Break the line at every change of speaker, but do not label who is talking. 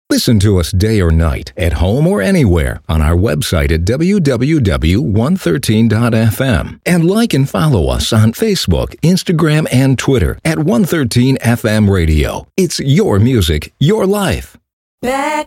Listen to us day or night, at home or anywhere, on our website at www.113.fm. And like and follow us on Facebook, Instagram, and Twitter at 113FM Radio. It's your music, your life.
Back